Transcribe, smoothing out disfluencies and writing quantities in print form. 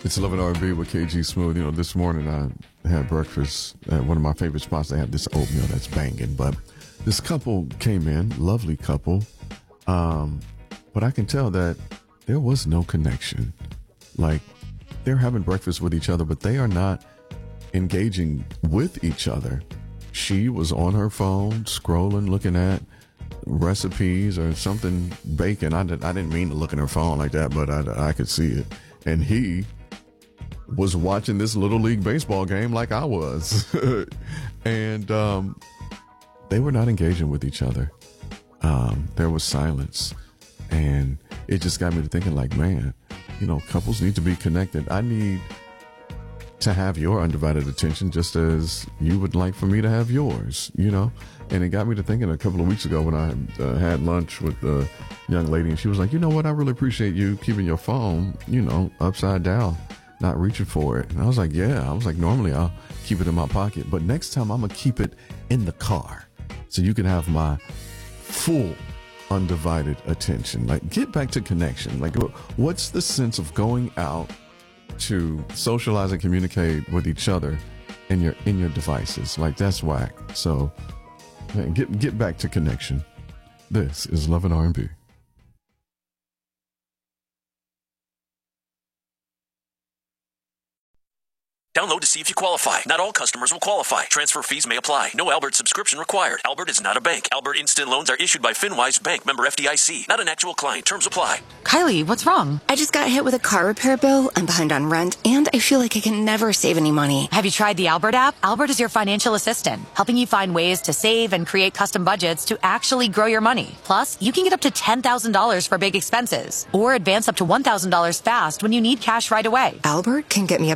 It's 11 R&B with KG Smooth. You know, this morning I had breakfast at one of my favorite spots. They have this oatmeal that's banging. But this couple came in, lovely couple. But I can tell that there was no connection. Like, they're having breakfast with each other, but they are not engaging with each other. She was on her phone, scrolling, looking at recipes or something baking. I didn't mean to look at her phone like that, but I could see it. And he was watching this Little League baseball game like I was. And they were not engaging with each other. There was silence. And it just got me to thinking like, man, you know, couples need to be connected. I need to have your undivided attention just as you would like for me to have yours, you know? And it got me to thinking a couple of weeks ago when I had lunch with a young lady, and she was like, you know what, I really appreciate you keeping your phone, you know, upside down, not reaching for it. And I was like, yeah. I was like, normally I'll keep it in my pocket, but next time I'm going to keep it in the car so you can have my full undivided attention. Like, get back to connection. Like, what's the sense of going out to socialize and communicate with each other in your devices? Like, that's whack. So, man, get back to connection. This is Love and R&B. Download to see if you qualify. Not all customers will qualify. Transfer fees may apply. No Albert subscription required. Albert is not a bank. Albert Instant Loans are issued by FinWise Bank, member FDIC. Not an actual client. Terms apply. Kylie, what's wrong? I just got hit with a car repair bill. I'm behind on rent, and I feel like I can never save any money. Have you tried the Albert app? Albert is your financial assistant, helping you find ways to save and create custom budgets to actually grow your money. Plus, you can get up to $10,000 for big expenses, or advance up to $1,000 fast when you need cash right away. Albert can get me up